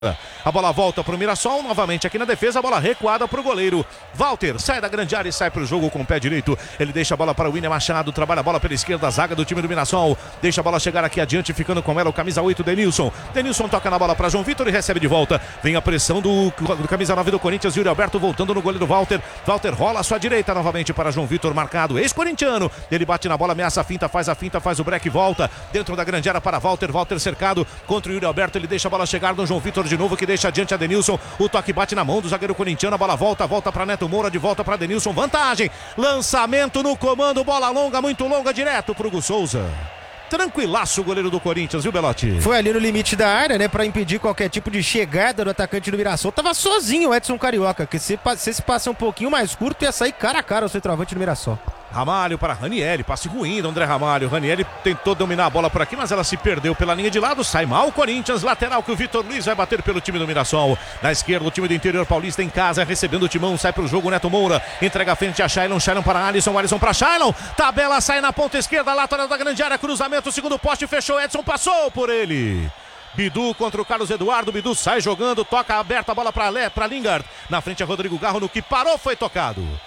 A bola volta para o Mirassol, novamente aqui na defesa, a bola recuada para o goleiro. Walter sai da grande área e sai para o jogo com o pé direito. Ele deixa a bola para o William Machado, trabalha a bola pela esquerda, a zaga do time do Mirassol. Deixa a bola chegar aqui adiante, ficando com ela o camisa 8, Denilson. Denilson toca na bola para João Vitor e recebe de volta. Vem a pressão do camisa 9 do Corinthians, Yuri Alberto voltando no goleiro Walter. Walter rola à sua direita novamente para João Vitor, marcado, ex-corintiano. Ele bate na bola, ameaça a finta, faz o break, volta dentro da grande área para Walter. Walter cercado contra o Yuri Alberto, ele deixa a bola chegar no João Vitor de novo, que deixa adiante a Denilson. O toque bate na mão do zagueiro corintiano, a bola volta para Neto Moura, de volta para Denilson, vantagem, lançamento no comando, bola longa, muito longa, direto pro Hugo Souza. Tranquilaço o goleiro do Corinthians, viu, Belotti? Foi ali no limite da área, né, pra impedir qualquer tipo de chegada do atacante do Mirassol. Tava sozinho o Edson Carioca, que se passa um pouquinho mais curto, ia sair cara a cara o centroavante do Mirassol. Ramalho para Ranieri, passe ruim do André Ramalho. Ranieri tentou dominar a bola por aqui, mas ela se perdeu pela linha de lado. Sai mal o Corinthians, lateral que o Vitor Luiz vai bater pelo time do Mirassol. Na esquerda, o time do interior paulista em casa, recebendo o timão, sai pro jogo Neto Moura. Entrega a frente a Shailon para Alisson para Shailon. Tabela, sai na ponta esquerda, lateral da grande área, cruzamento, segundo poste, fechou, Edson passou por ele. Bidu contra o Carlos Eduardo, Bidu sai jogando, toca aberta a bola para Lingard. Na frente é Rodrigo Garro, no que parou foi tocado.